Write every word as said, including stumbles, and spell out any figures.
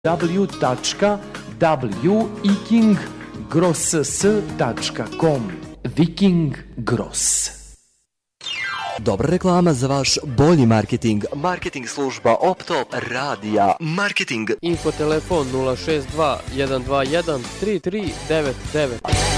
w tačka viking gross tačka com. Viking Gross. Dobra reklama za vaš bolji marketing. Marketing služba Optop Radija. Marketing. Info telefon nula šest dva jedan dva jedan tri tri devet devet.